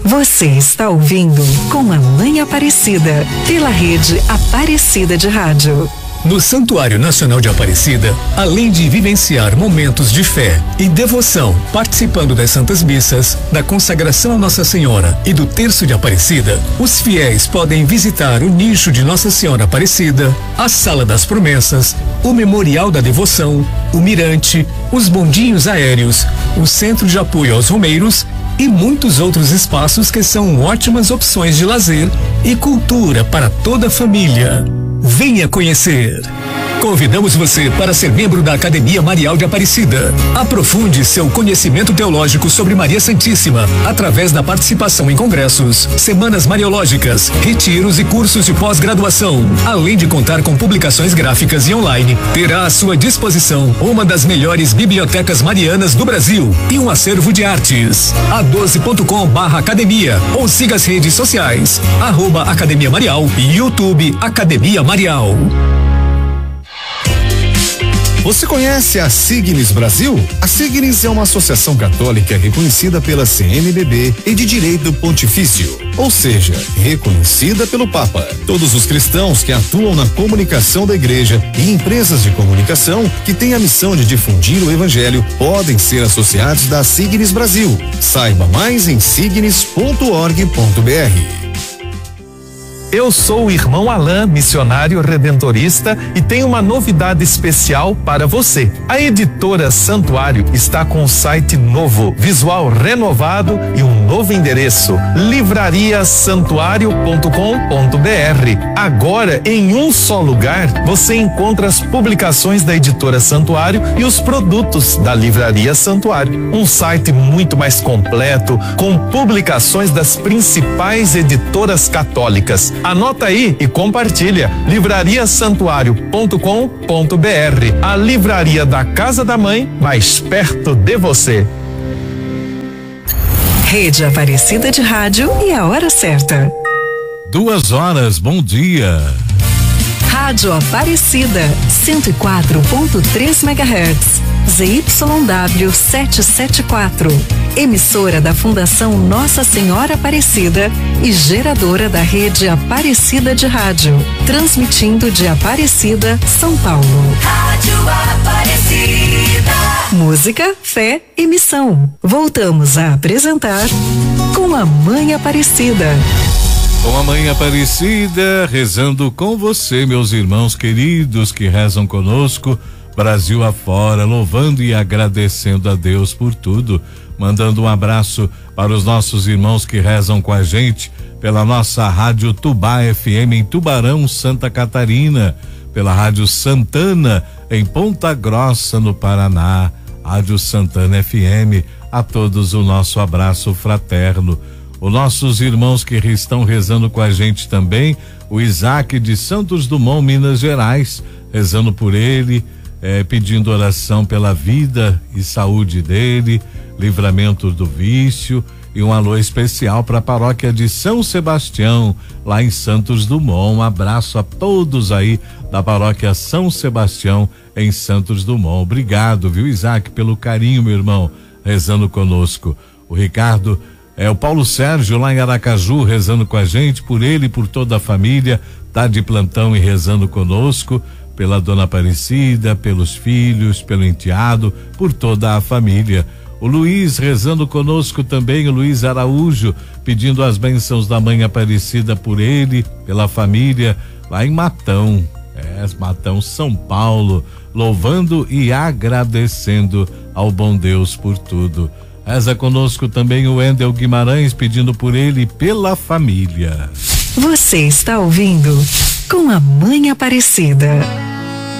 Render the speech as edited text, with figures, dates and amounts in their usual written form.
Você está ouvindo Com a Mãe Aparecida, pela rede Aparecida de Rádio. No Santuário Nacional de Aparecida, além de vivenciar momentos de fé e devoção, participando das Santas Missas, da consagração a Nossa Senhora e do Terço de Aparecida, os fiéis podem visitar o nicho de Nossa Senhora Aparecida, a Sala das Promessas, o Memorial da Devoção, o Mirante, os bondinhos aéreos, o Centro de Apoio aos Romeiros e muitos outros espaços que são ótimas opções de lazer e cultura para toda a família. Venha conhecer! Convidamos você para ser membro da Academia Marial de Aparecida. Aprofunde seu conhecimento teológico sobre Maria Santíssima através da participação em congressos, semanas mariológicas, retiros e cursos de pós-graduação. Além de contar com publicações gráficas e online, terá à sua disposição uma das melhores bibliotecas marianas do Brasil e um acervo de artes. a12.com/academia ou siga as redes sociais @Academia Marial e YouTube Academia Marial. Você conhece a Signis Brasil? A Signis é uma associação católica reconhecida pela CNBB e de direito pontifício, ou seja, reconhecida pelo Papa. Todos os cristãos que atuam na comunicação da igreja e empresas de comunicação que têm a missão de difundir o evangelho podem ser associados da Signis Brasil. Saiba mais em signis.org.br. Eu sou o irmão Alain, missionário redentorista, e tenho uma novidade especial para você. A editora Santuário está com um site novo, visual renovado e um novo endereço: livrariasantuario.com.br. Agora, em um só lugar, você encontra as publicações da editora Santuário e os produtos da Livraria Santuário. Um site muito mais completo, com publicações das principais editoras católicas. Anota aí e compartilha: livrariasantuario.com.br, a livraria da Casa da Mãe, mais perto de você. Rede Aparecida de Rádio e a hora certa. 2h, bom dia. Rádio Aparecida, 104.3 MHz, ZYW 774. Emissora da Fundação Nossa Senhora Aparecida e geradora da rede Aparecida de Rádio. Transmitindo de Aparecida, São Paulo. Rádio Aparecida. Música, fé e missão. Voltamos a apresentar Com a Mãe Aparecida. Com a Mãe Aparecida, rezando com você, meus irmãos queridos que rezam conosco, Brasil afora, louvando e agradecendo a Deus por tudo. Mandando um abraço para os nossos irmãos que rezam com a gente pela nossa Rádio Tubá FM em Tubarão, Santa Catarina, pela Rádio Santana em Ponta Grossa, no Paraná, Rádio Santana FM. A todos o nosso abraço fraterno. Os nossos irmãos que estão rezando com a gente também, o Isaac de Santos Dumont, Minas Gerais, rezando por ele, pedindo oração pela vida e saúde dele, livramento do vício, e um alô especial para a paróquia de São Sebastião, lá em Santos Dumont. Um abraço a todos aí da paróquia São Sebastião em Santos Dumont. Obrigado, viu, Isaac, pelo carinho, meu irmão, rezando conosco. O Ricardo, o Paulo Sérgio lá em Aracaju, rezando com a gente, por ele e por toda a família, tá de plantão e rezando conosco, pela Dona Aparecida, pelos filhos, pelo enteado, por toda a família. O Luiz rezando conosco também, o Luiz Araújo, pedindo as bênçãos da Mãe Aparecida por ele, pela família, lá em Matão, Matão, São Paulo, louvando e agradecendo ao bom Deus por tudo. Reza conosco também o Wendel Guimarães, pedindo por ele e pela família. Você está ouvindo Com a Mãe Aparecida.